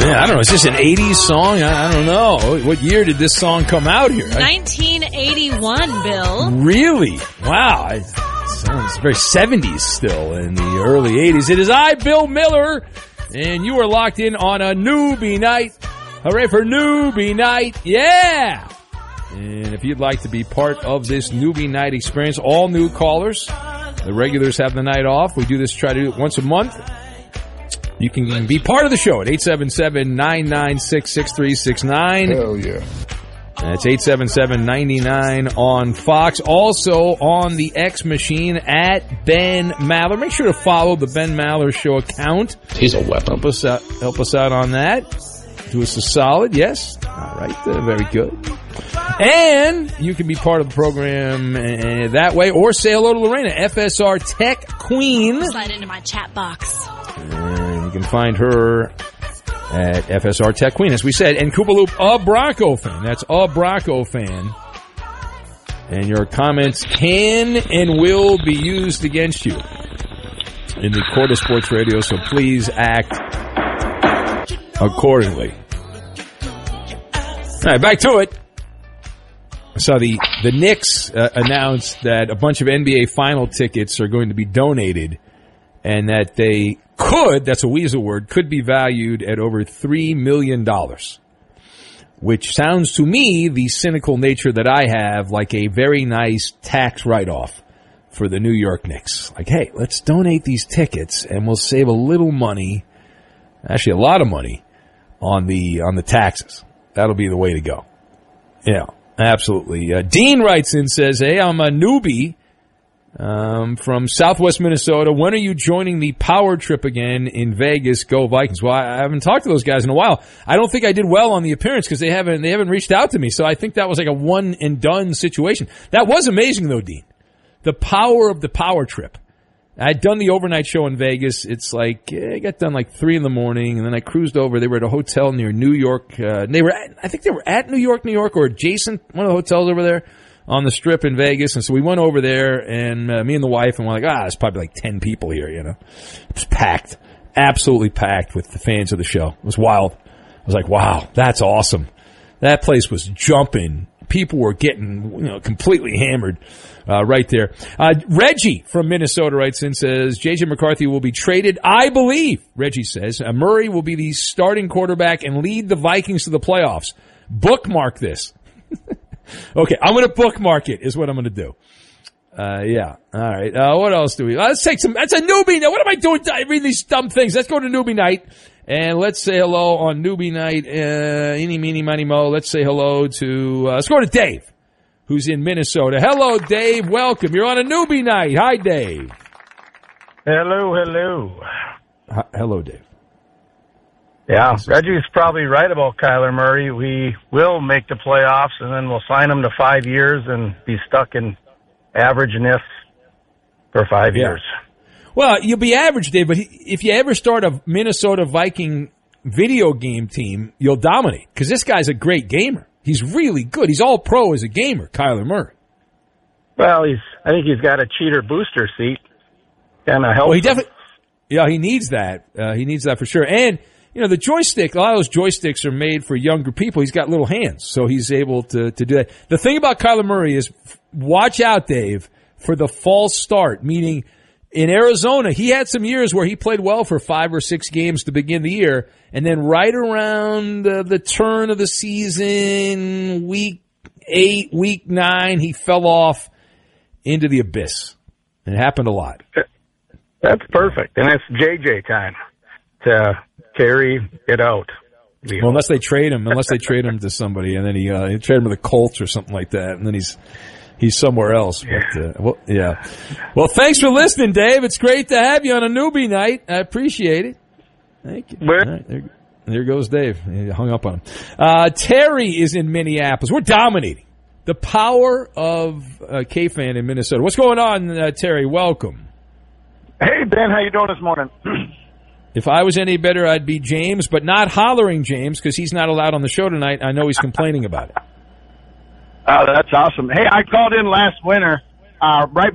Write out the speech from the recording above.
Yeah, I don't know. Is this an 80s song? I don't know. What year did this song come out here? 1981, Bill. Really? Wow. It sounds very 70s still in the early 80s. It is I, Bill Miller, and you are locked in on a newbie night. Hooray for newbie night. Yeah! And if you'd like to be part of this newbie night experience, all new callers, the regulars have the night off. We try to do it once a month. You can be part of the show at 877-996-6369. Hell yeah. That's 877-99 on Fox. Also on the X machine at Ben Maller. Make sure to follow the Ben Maller Show account. He's a weapon. Help us out on that. Do us a solid, yes. All right, very good. And you can be part of the program that way, or say hello to Lorena, FSR Tech Queen. Slide into my chat box. And you can find her at FSR Tech Queen, as we said. And Koopaloop, a Bronco fan. That's a Bronco fan. And your comments can and will be used against you in the court of sports radio, so please act accordingly. All right, back to it. I saw the Knicks announced that a bunch of NBA final tickets are going to be donated, and that they could, that's a weasel word, could be valued at over $3 million, which sounds to me, the cynical nature that I have, like a very nice tax write-off for the New York Knicks. Like, hey, let's donate these tickets, and we'll save a little money, actually a lot of money, on the taxes. That'll be the way to go. Yeah, absolutely. Dean writes in, says, hey, I'm a newbie from Southwest Minnesota. When are you joining the power trip again in Vegas? Go Vikings. Well, I haven't talked to those guys in a while. I don't think I did well on the appearance because they haven't reached out to me. So I think that was like a one and done situation. That was amazing though, Dean. The power of the power trip. I'd done the overnight show in Vegas. It's like, I got done like 3 a.m, and then I cruised over. They were at a hotel near New York. I think they were at New York, or adjacent, one of the hotels over there on the Strip in Vegas. And so we went over there, and me and the wife, and we're like, there's probably like 10 people here, you know. It was packed, absolutely packed with the fans of the show. It was wild. I was like, wow, that's awesome. That place was jumping. People were getting, completely hammered. Right there. Reggie from Minnesota writes in, says, J.J. McCarthy will be traded. I believe, Reggie says, Murray will be the starting quarterback and lead the Vikings to the playoffs. Bookmark this. Okay, I'm going to bookmark it is what I'm going to do. Yeah. All right. What else do we? Let's take some. That's a newbie night. What am I doing? I read these dumb things. Let's go to newbie night. And let's say hello on newbie night. Eeny, meeny, miny, mo. Let's say hello to, let's go to Dave, who's in Minnesota. Hello, Dave. Welcome. You're on a newbie night. Hi, Dave. Hello. Hello, Dave. Yeah, Reggie's probably right about Kyler Murray. We will make the playoffs, and then we'll sign him to 5 years and be stuck in averageness for 5 years. Well, you'll be average, Dave, but if you ever start a Minnesota Viking video game team, you'll dominate, because this guy's a great gamer. He's really good. He's all pro as a gamer, Kyler Murray. Well, I think he's got a cheater booster seat. Kind of helps. Well, he definitely, he needs that. He needs that for sure. And, the joystick, a lot of those joysticks are made for younger people. He's got little hands, so he's able to do that. The thing about Kyler Murray is, watch out, Dave, for the false start, meaning in Arizona, he had some years where he played well for 5 or 6 games to begin the year, and then right around the turn of the season, week 8, week 9, he fell off into the abyss. It happened a lot. That's perfect, and it's JJ time to carry it out. Well, unless they trade him to somebody, and then he trade him to the Colts or something like that, and then he's somewhere else. But, Well, thanks for listening, Dave. It's great to have you on a newbie night. I appreciate it. Thank you. All right, there goes Dave. He hung up on him. Terry is in Minneapolis. We're dominating. The power of K-Fan in Minnesota. What's going on, Terry? Welcome. Hey, Ben. How you doing this morning? If I was any better, I'd be James, but not hollering James because he's not allowed on the show tonight. I know he's complaining about it. That's awesome. Hey, I called in last winter right